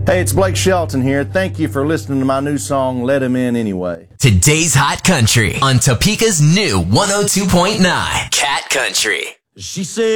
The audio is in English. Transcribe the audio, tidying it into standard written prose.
Hey, it's Blake Shelton here. Thank you for listening to my new song, Let Him In Anyway. Today's Hot Country on Topeka's new 102.9 Cat Country. She said